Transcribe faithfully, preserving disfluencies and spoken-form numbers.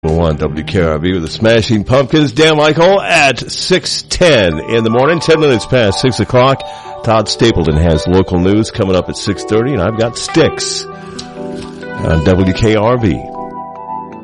on W K R B with the Smashing Pumpkins. Dan Michael at six ten in the morning, ten minutes past six o'clock. Todd Stapleton has local news coming up at six thirty, and I've got Styx on W K R B.